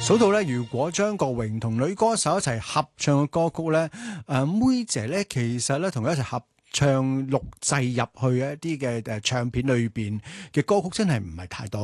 數到咧，如果張國榮同女歌手一齊合唱嘅歌曲咧，妹姐咧其實咧同佢一齊合唱錄製入去一啲嘅唱片裏邊嘅歌曲，真係唔係太多。